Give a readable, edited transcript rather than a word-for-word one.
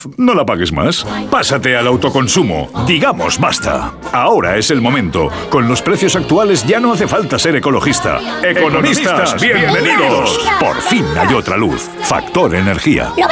No la pagues más. Pásate al autoconsumo. Digamos basta. Ahora es el momento. Con los precios actuales ya no hace falta ser ecologista. ¡Economistas, bienvenidos! Por fin hay otra luz. Factor Energía.